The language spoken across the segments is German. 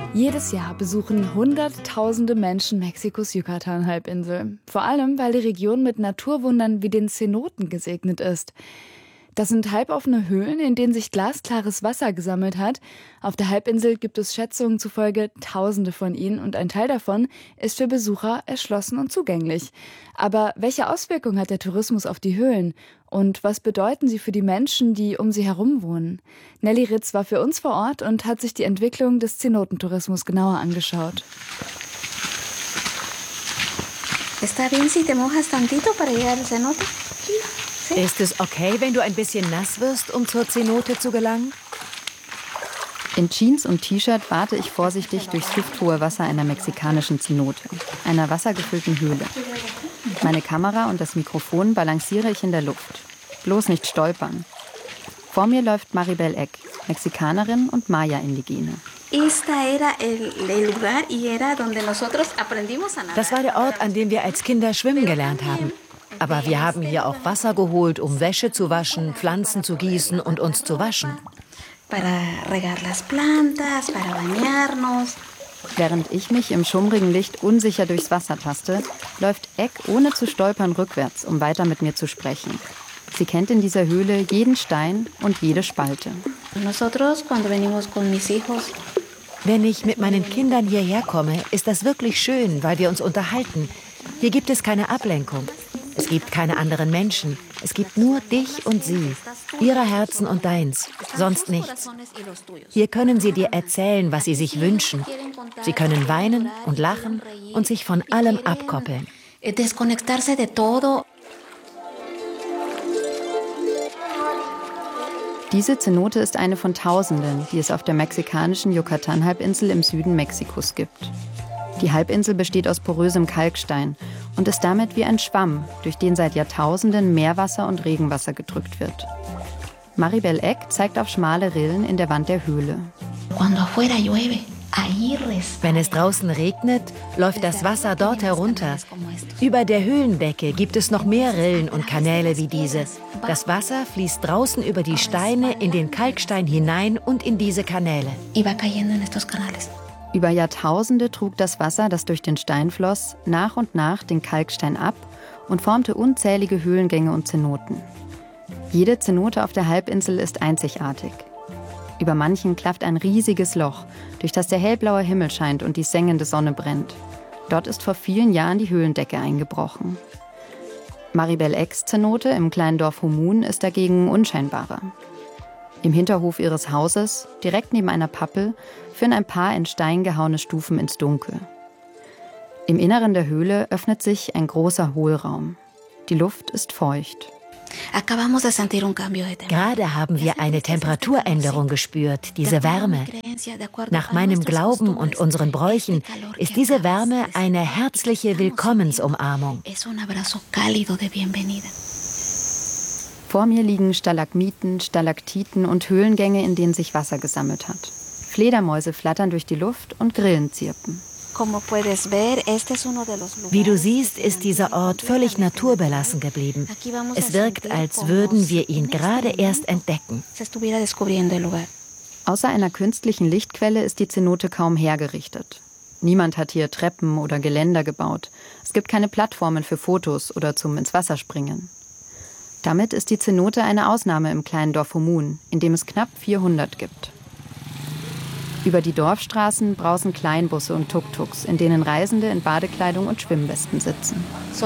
Jedes Jahr besuchen Hunderttausende Menschen Mexikos Yucatan-Halbinsel. Vor allem, weil die Region mit Naturwundern wie den Cenoten gesegnet ist. Das sind halboffene Höhlen, in denen sich glasklares Wasser gesammelt hat. Auf der Halbinsel gibt es Schätzungen zufolge Tausende von ihnen und ein Teil davon ist für Besucher erschlossen und zugänglich. Aber welche Auswirkungen hat der Tourismus auf die Höhlen? Und was bedeuten sie für die Menschen, die um sie herum wohnen? Nelly Ritz war für uns vor Ort und hat sich die Entwicklung des Zenotentourismus genauer angeschaut. ¿Está bien si te mojas tantito para llegar al cenote? Ist es okay, wenn du ein bisschen nass wirst, um zur Zenote zu gelangen? In Jeans und T-Shirt warte ich vorsichtig durchs hüfthohe Wasser einer mexikanischen Zenote, einer wassergefüllten Höhle. Meine Kamera und das Mikrofon balanciere ich in der Luft. Bloß nicht stolpern. Vor mir läuft Maribel Eck, Mexikanerin und Maya-Indigene. Das war der Ort, an dem wir als Kinder schwimmen gelernt haben. Aber wir haben hier auch Wasser geholt, um Wäsche zu waschen, Pflanzen zu gießen und uns zu waschen. Während ich mich im schummrigen Licht unsicher durchs Wasser taste, läuft Eck ohne zu stolpern rückwärts, um weiter mit mir zu sprechen. Sie kennt in dieser Höhle jeden Stein und jede Spalte. Wenn ich mit meinen Kindern hierher komme, ist das wirklich schön, weil wir uns unterhalten. Hier gibt es keine Ablenkung. Es gibt keine anderen Menschen. Es gibt nur dich und sie, ihre Herzen und deins, sonst nichts. Hier können sie dir erzählen, was sie sich wünschen. Sie können weinen und lachen und sich von allem abkoppeln. Diese Zenote ist eine von Tausenden, die es auf der mexikanischen Yucatan-Halbinsel im Süden Mexikos gibt. Die Halbinsel besteht aus porösem Kalkstein und ist damit wie ein Schwamm, durch den seit Jahrtausenden Meerwasser und Regenwasser gedrückt wird. Maribel Eck zeigt auf schmale Rillen in der Wand der Höhle. Wenn es draußen regnet, läuft das Wasser dort herunter. Über der Höhlendecke gibt es noch mehr Rillen und Kanäle wie diese. Das Wasser fließt draußen über die Steine in den Kalkstein hinein und in diese Kanäle. Über Jahrtausende trug das Wasser, das durch den Stein floss, nach und nach den Kalkstein ab und formte unzählige Höhlengänge und Zenoten. Jede Zenote auf der Halbinsel ist einzigartig. Über manchen klafft ein riesiges Loch, durch das der hellblaue Himmel scheint und die sengende Sonne brennt. Dort ist vor vielen Jahren die Höhlendecke eingebrochen. Maribel Ecks Zenote im kleinen Dorf Homun ist dagegen unscheinbarer. Im Hinterhof ihres Hauses, direkt neben einer Pappel, führen ein paar in Stein gehauene Stufen ins Dunkel. Im Inneren der Höhle öffnet sich ein großer Hohlraum. Die Luft ist feucht. Gerade haben wir eine Temperaturänderung gespürt, diese Wärme. Nach meinem Glauben und unseren Bräuchen ist diese Wärme eine herzliche Willkommensumarmung. Vor mir liegen Stalagmiten, Stalaktiten und Höhlengänge, in denen sich Wasser gesammelt hat. Fledermäuse flattern durch die Luft und Grillen zirpen. Wie du siehst, ist dieser Ort völlig naturbelassen geblieben. Es wirkt, als würden wir ihn gerade erst entdecken. Außer einer künstlichen Lichtquelle ist die Zenote kaum hergerichtet. Niemand hat hier Treppen oder Geländer gebaut. Es gibt keine Plattformen für Fotos oder zum ins Wasser springen. Damit ist die Zenote eine Ausnahme im kleinen Dorf Homun, in dem es knapp 400 gibt. Über die Dorfstraßen brausen Kleinbusse und Tuk-Tuks, in denen Reisende in Badekleidung und Schwimmwesten sitzen.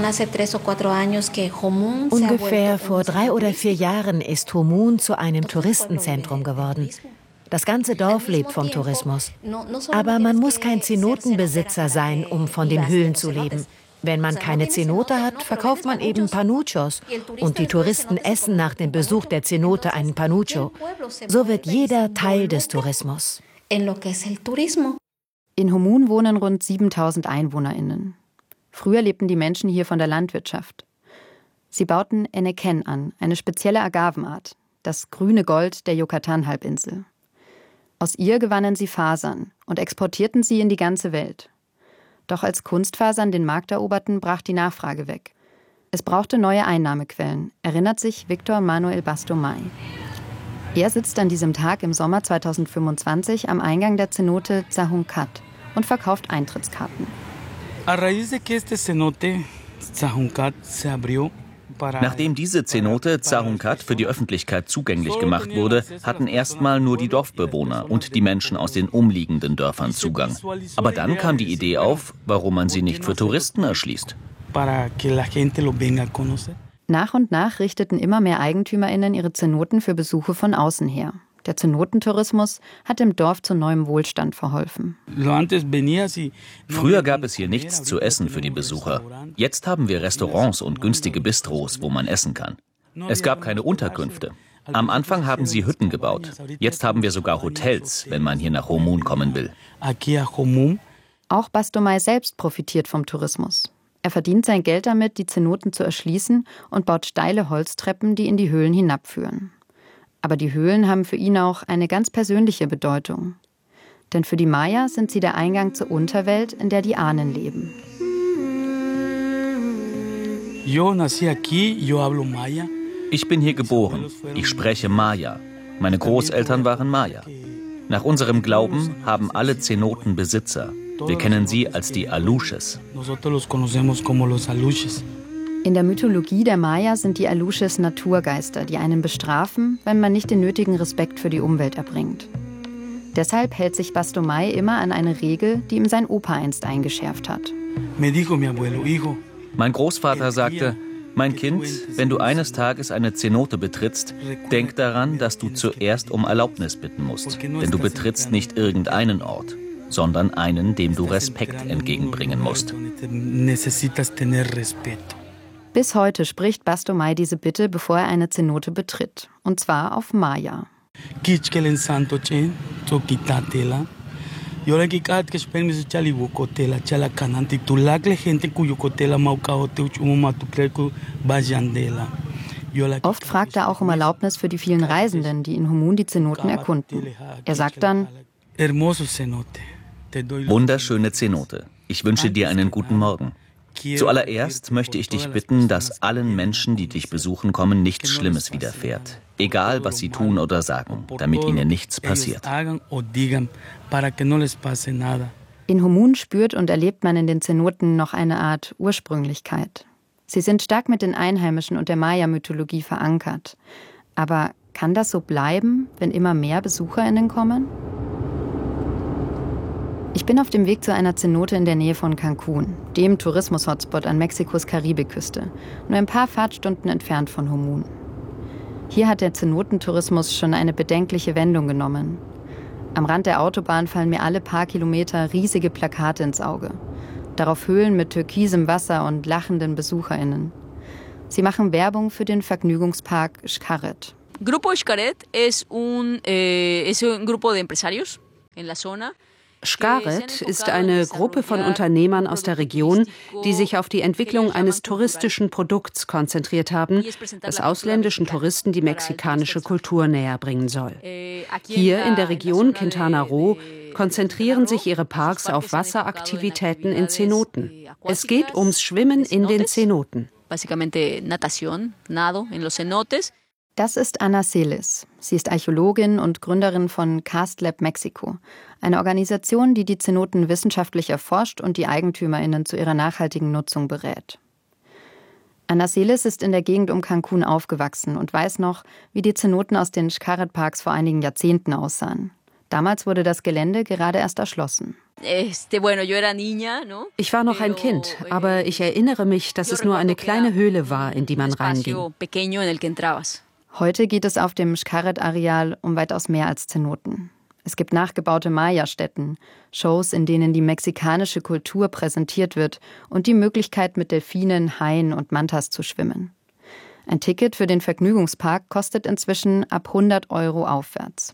Ungefähr vor 3 oder 4 Jahren ist Homun zu einem Touristenzentrum geworden. Das ganze Dorf lebt vom Tourismus. Aber man muss kein Zenotenbesitzer sein, um von den Höhlen zu leben. Wenn man keine Zenote hat, verkauft man eben Panuchos. Und die Touristen essen nach dem Besuch der Zenote einen Panucho. So wird jeder Teil des Tourismus. In Homun wohnen rund 7.000 EinwohnerInnen. Früher lebten die Menschen hier von der Landwirtschaft. Sie bauten Enequén an, eine spezielle Agavenart, das grüne Gold der Yucatan-Halbinsel. Aus ihr gewannen sie Fasern und exportierten sie in die ganze Welt. Doch als Kunstfasern den Markt eroberten, brach die Nachfrage weg. Es brauchte neue Einnahmequellen, erinnert sich Victor Manuel Bastomay. Er sitzt an diesem Tag im Sommer 2025 am Eingang der Zenote Zahunkat und verkauft Eintrittskarten. Nachdem diese Zenote Zahunkat für die Öffentlichkeit zugänglich gemacht wurde, hatten erstmal nur die Dorfbewohner und die Menschen aus den umliegenden Dörfern Zugang. Aber dann kam die Idee auf, warum man sie nicht für Touristen erschließt. Nach und nach richteten immer mehr EigentümerInnen ihre Zenoten für Besuche von außen her. Der Zenotentourismus hat dem Dorf zu neuem Wohlstand verholfen. Früher gab es hier nichts zu essen für die Besucher. Jetzt haben wir Restaurants und günstige Bistros, wo man essen kann. Es gab keine Unterkünfte. Am Anfang haben sie Hütten gebaut. Jetzt haben wir sogar Hotels, wenn man hier nach Homun kommen will. Auch Bastomai selbst profitiert vom Tourismus. Er verdient sein Geld damit, die Zenoten zu erschließen und baut steile Holztreppen, die in die Höhlen hinabführen. Aber die Höhlen haben für ihn auch eine ganz persönliche Bedeutung. Denn für die Maya sind sie der Eingang zur Unterwelt, in der die Ahnen leben. Ich bin hier geboren. Ich spreche Maya. Meine Großeltern waren Maya. Nach unserem Glauben haben alle Zenoten Besitzer. Wir kennen sie als die Aluches. In der Mythologie der Maya sind die Aluches Naturgeister, die einen bestrafen, wenn man nicht den nötigen Respekt für die Umwelt erbringt. Deshalb hält sich Bastomai immer an eine Regel, die ihm sein Opa einst eingeschärft hat. Mein Großvater sagte: Mein Kind, wenn du eines Tages eine Zenote betrittst, denk daran, dass du zuerst um Erlaubnis bitten musst. Denn du betrittst nicht irgendeinen Ort, sondern einen, dem du Respekt entgegenbringen musst. Bis heute spricht Bastomai diese Bitte, bevor er eine Zenote betritt. Und zwar auf Maya. Oft fragt er auch um Erlaubnis für die vielen Reisenden, die in Homun die Zenoten erkunden. Er sagt dann: Wunderschöne Zenote. Ich wünsche dir einen guten Morgen. Zuallererst möchte ich dich bitten, dass allen Menschen, die dich besuchen kommen, nichts Schlimmes widerfährt. Egal, was sie tun oder sagen, damit ihnen nichts passiert. In Homun spürt und erlebt man in den Zenoten noch eine Art Ursprünglichkeit. Sie sind stark mit den Einheimischen und der Maya-Mythologie verankert. Aber kann das so bleiben, wenn immer mehr BesucherInnen kommen? Ich bin auf dem Weg zu einer Zenote in der Nähe von Cancún, dem Tourismus-Hotspot an Mexikos Karibikküste, nur ein paar Fahrtstunden entfernt von Homun. Hier hat der Zenotentourismus schon eine bedenkliche Wendung genommen. Am Rand der Autobahn fallen mir alle paar Kilometer riesige Plakate ins Auge. Darauf Höhlen mit türkisem Wasser und lachenden BesucherInnen. Sie machen Werbung für den Vergnügungspark Xcaret. Grupo Xcaret es un grupo de empresarios en la zona. Xcaret ist eine Gruppe von Unternehmern aus der Region, die sich auf die Entwicklung eines touristischen Produkts konzentriert haben, das ausländischen Touristen die mexikanische Kultur näher bringen soll. Hier in der Region Quintana Roo konzentrieren sich ihre Parks auf Wasseraktivitäten in Zenoten. Es geht ums Schwimmen in den Zenoten. Das ist Ana Celis. Sie ist Archäologin und Gründerin von CastLab Mexiko, eine Organisation, die die Zenoten wissenschaftlich erforscht und die EigentümerInnen zu ihrer nachhaltigen Nutzung berät. Ana Celis ist in der Gegend um Cancún aufgewachsen und weiß noch, wie die Zenoten aus den Xcaret-Parks vor einigen Jahrzehnten aussahen. Damals wurde das Gelände gerade erst erschlossen. Ich war noch ein Kind, aber ich erinnere mich, dass es nur eine kleine Höhle war, in die man reinging. Heute geht es auf dem Xcaret-Areal um weitaus mehr als Zenoten. Es gibt nachgebaute Maya-Stätten, Shows, in denen die mexikanische Kultur präsentiert wird und die Möglichkeit, mit Delfinen, Haien und Mantas zu schwimmen. Ein Ticket für den Vergnügungspark kostet inzwischen ab 100 € aufwärts.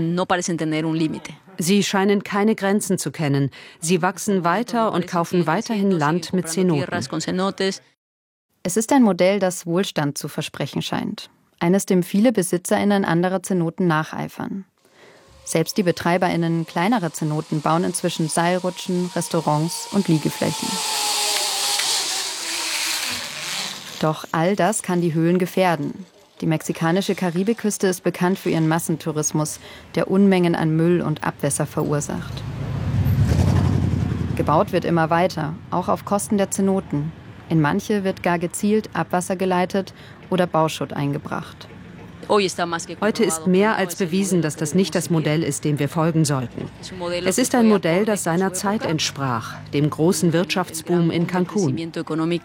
Sie scheinen keine Grenzen zu kennen. Sie wachsen weiter und kaufen weiterhin Land mit Zenoten. Es ist ein Modell, das Wohlstand zu versprechen scheint. Eines, dem viele BesitzerInnen anderer Zenoten nacheifern. Selbst die BetreiberInnen kleinerer Zenoten bauen inzwischen Seilrutschen, Restaurants und Liegeflächen. Doch all das kann die Höhlen gefährden. Die mexikanische Karibikküste ist bekannt für ihren Massentourismus, der Unmengen an Müll und Abwässer verursacht. Gebaut wird immer weiter, auch auf Kosten der Zenoten. In manche wird gar gezielt Abwasser geleitet oder Bauschutt eingebracht. Heute ist mehr als bewiesen, dass das nicht das Modell ist, dem wir folgen sollten. Es ist ein Modell, das seiner Zeit entsprach, dem großen Wirtschaftsboom in Cancún.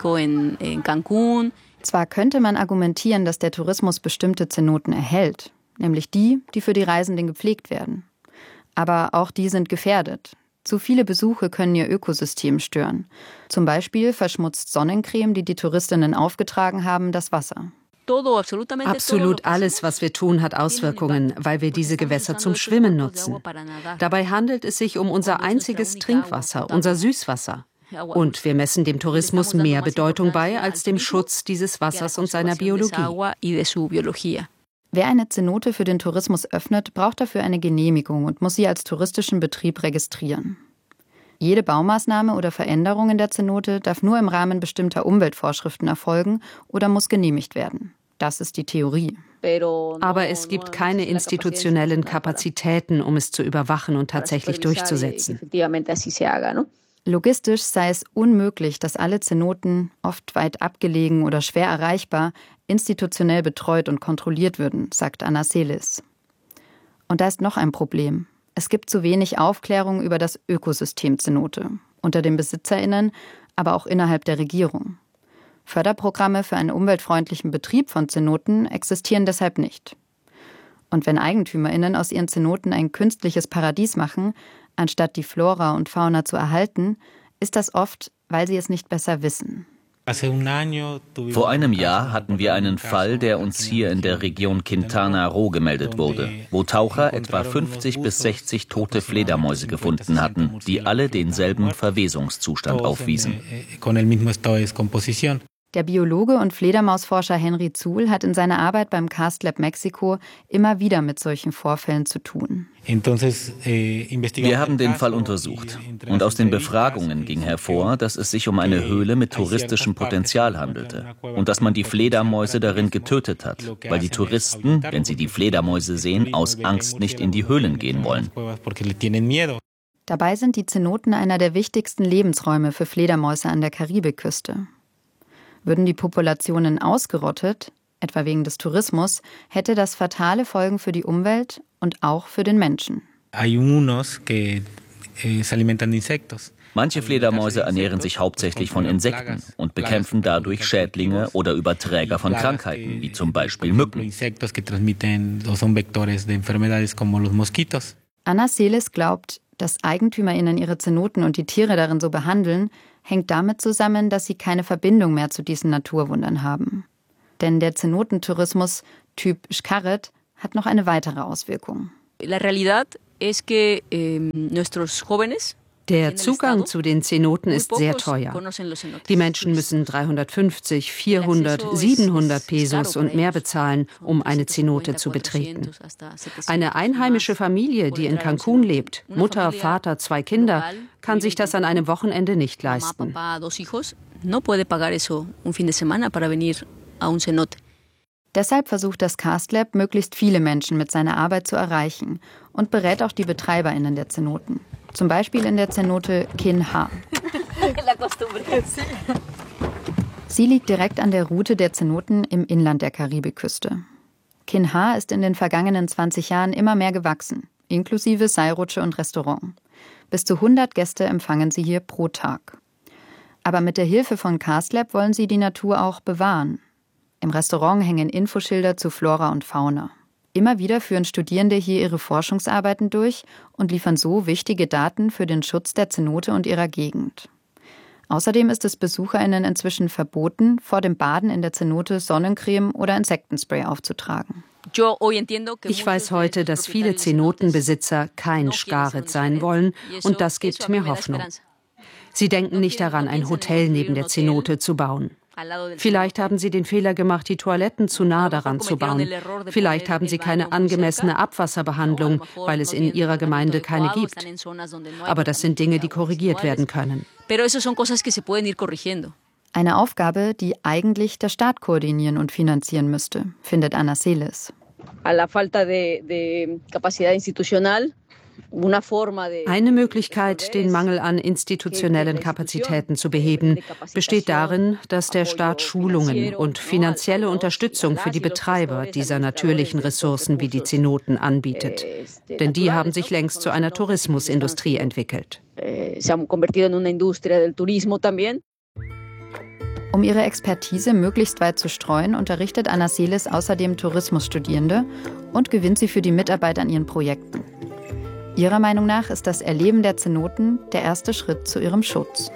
Zwar könnte man argumentieren, dass der Tourismus bestimmte Zenoten erhält, nämlich die, die für die Reisenden gepflegt werden. Aber auch die sind gefährdet. Zu viele Besuche können ihr Ökosystem stören. Zum Beispiel verschmutzt Sonnencreme, die die Touristinnen aufgetragen haben, das Wasser. Absolut alles, was wir tun, hat Auswirkungen, weil wir diese Gewässer zum Schwimmen nutzen. Dabei handelt es sich um unser einziges Trinkwasser, unser Süßwasser. Und wir messen dem Tourismus mehr Bedeutung bei als dem Schutz dieses Wassers und seiner Biologie. Wer eine Zenote für den Tourismus öffnet, braucht dafür eine Genehmigung und muss sie als touristischen Betrieb registrieren. Jede Baumaßnahme oder Veränderung in der Zenote darf nur im Rahmen bestimmter Umweltvorschriften erfolgen oder muss genehmigt werden. Das ist die Theorie. Aber es gibt keine institutionellen Kapazitäten, um es zu überwachen und tatsächlich durchzusetzen. Logistisch sei es unmöglich, dass alle Zenoten, oft weit abgelegen oder schwer erreichbar, institutionell betreut und kontrolliert würden, sagt Ana Celis. Und da ist noch ein Problem. Es gibt zu wenig Aufklärung über das Ökosystem Zenote, unter den BesitzerInnen, aber auch innerhalb der Regierung. Förderprogramme für einen umweltfreundlichen Betrieb von Zenoten existieren deshalb nicht. Und wenn EigentümerInnen aus ihren Zenoten ein künstliches Paradies machen, anstatt die Flora und Fauna zu erhalten, ist das oft, weil sie es nicht besser wissen. Vor einem Jahr hatten wir einen Fall, der uns hier in der Region Quintana Roo gemeldet wurde, wo Taucher etwa 50 bis 60 tote Fledermäuse gefunden hatten, die alle denselben Verwesungszustand aufwiesen. Der Biologe und Fledermausforscher Henry Zuhl hat in seiner Arbeit beim Castlab Mexiko immer wieder mit solchen Vorfällen zu tun. Wir haben den Fall untersucht und aus den Befragungen ging hervor, dass es sich um eine Höhle mit touristischem Potenzial handelte und dass man die Fledermäuse darin getötet hat, weil die Touristen, wenn sie die Fledermäuse sehen, aus Angst nicht in die Höhlen gehen wollen. Dabei sind die Zenoten einer der wichtigsten Lebensräume für Fledermäuse an der Karibikküste. Würden die Populationen ausgerottet, etwa wegen des Tourismus, hätte das fatale Folgen für die Umwelt und auch für den Menschen. Manche Fledermäuse ernähren sich hauptsächlich von Insekten und bekämpfen dadurch Schädlinge oder Überträger von Krankheiten, wie zum Beispiel Mücken. Ana Celis glaubt, dass EigentümerInnen ihre Zenoten und die Tiere darin so behandeln, hängt damit zusammen, dass sie keine Verbindung mehr zu diesen Naturwundern haben. Denn der Zenotentourismus Typ Xcaret hat noch eine weitere Auswirkung. Der Zugang zu den Zenoten ist sehr teuer. Die Menschen müssen 350, 400, 700 Pesos und mehr bezahlen, um eine Zenote zu betreten. Eine einheimische Familie, die in Cancún lebt, Mutter, Vater, 2 Kinder, kann sich das an einem Wochenende nicht leisten. Deshalb versucht das Castlab, möglichst viele Menschen mit seiner Arbeit zu erreichen und berät auch die BetreiberInnen der Zenoten. Zum Beispiel in der Zenote Quin Ha. Sie liegt direkt an der Route der Zenoten im Inland der Karibikküste. Quin Ha ist in den vergangenen 20 Jahren immer mehr gewachsen, inklusive Seilrutsche und Restaurant. Bis zu 100 Gäste empfangen sie hier pro Tag. Aber mit der Hilfe von Castlab wollen sie die Natur auch bewahren. Im Restaurant hängen Infoschilder zu Flora und Fauna. Immer wieder führen Studierende hier ihre Forschungsarbeiten durch und liefern so wichtige Daten für den Schutz der Zenote und ihrer Gegend. Außerdem ist es BesucherInnen inzwischen verboten, vor dem Baden in der Zenote Sonnencreme oder Insektenspray aufzutragen. Ich weiß heute, dass viele Zenotenbesitzer kein Xcaret sein wollen und das gibt mir Hoffnung. Sie denken nicht daran, ein Hotel neben der Zenote zu bauen. Vielleicht haben sie den Fehler gemacht, die Toiletten zu nah daran zu bauen. Vielleicht haben sie keine angemessene Abwasserbehandlung, weil es in ihrer Gemeinde keine gibt. Aber das sind Dinge, die korrigiert werden können. Eine Aufgabe, die eigentlich der Staat koordinieren und finanzieren müsste, findet Ana Celes. Eine Möglichkeit, den Mangel an institutionellen Kapazitäten zu beheben, besteht darin, dass der Staat Schulungen und finanzielle Unterstützung für die Betreiber dieser natürlichen Ressourcen wie die Zenoten anbietet. Denn die haben sich längst zu einer Tourismusindustrie entwickelt. Um ihre Expertise möglichst weit zu streuen, unterrichtet Ana Celes außerdem Tourismusstudierende und gewinnt sie für die Mitarbeit an ihren Projekten. Ihrer Meinung nach ist das Erleben der Zenoten der erste Schritt zu ihrem Schutz.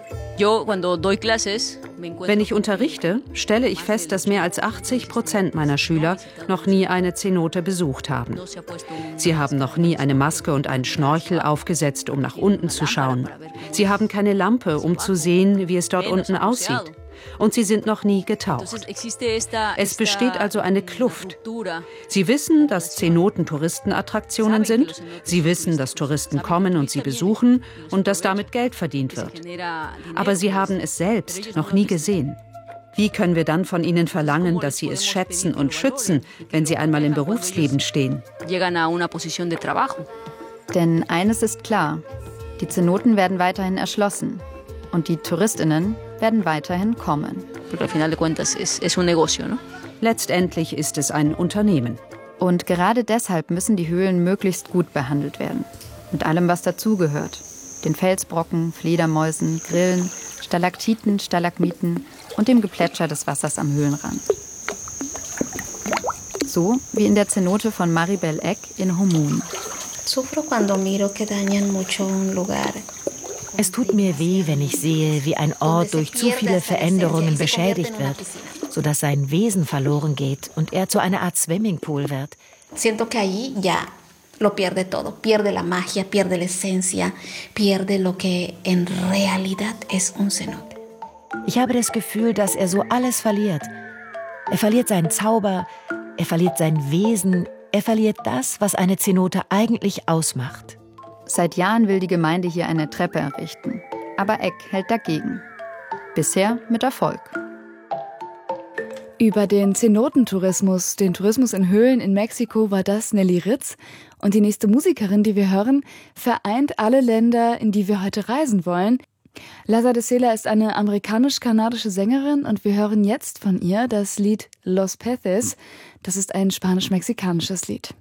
Wenn ich unterrichte, stelle ich fest, dass mehr als 80% meiner Schüler noch nie eine Zenote besucht haben. Sie haben noch nie eine Maske und einen Schnorchel aufgesetzt, um nach unten zu schauen. Sie haben keine Lampe, um zu sehen, wie es dort unten aussieht. Und sie sind noch nie getaucht. Es besteht also eine Kluft. Sie wissen, dass Zenoten Touristenattraktionen sind. Sie wissen, dass Touristen kommen und sie besuchen und dass damit Geld verdient wird. Aber sie haben es selbst noch nie gesehen. Wie können wir dann von ihnen verlangen, dass sie es schätzen und schützen, wenn sie einmal im Berufsleben stehen? Denn eines ist klar, die Zenoten werden weiterhin erschlossen und die TouristInnen werden weiterhin kommen. Letztendlich ist es ein Unternehmen. Und gerade deshalb müssen die Höhlen möglichst gut behandelt werden. Mit allem, was dazugehört. Den Felsbrocken, Fledermäusen, Grillen, Stalaktiten, Stalagmiten und dem Geplätscher des Wassers am Höhlenrand. So wie in der Zenote von Maribel Eck in Homun. Es tut mir weh, wenn ich sehe, wie ein Ort durch zu viele Veränderungen beschädigt wird, sodass sein Wesen verloren geht und er zu einer Art Swimmingpool wird. Siento que allí ya lo pierde todo, pierde la magia, pierde la esencia, pierde lo que en realidad es un cenote. Ich habe das Gefühl, dass er so alles verliert. Er verliert seinen Zauber, er verliert sein Wesen, er verliert das, was eine Zenote eigentlich ausmacht. Seit Jahren will die Gemeinde hier eine Treppe errichten. Aber Eck hält dagegen. Bisher mit Erfolg. Über den Zenotentourismus, den Tourismus in Höhlen in Mexiko, war das Nelly Ritz. Und die nächste Musikerin, die wir hören, vereint alle Länder, in die wir heute reisen wollen. Laza de Sela ist eine amerikanisch-kanadische Sängerin und wir hören jetzt von ihr das Lied Los Peces. Das ist ein spanisch-mexikanisches Lied.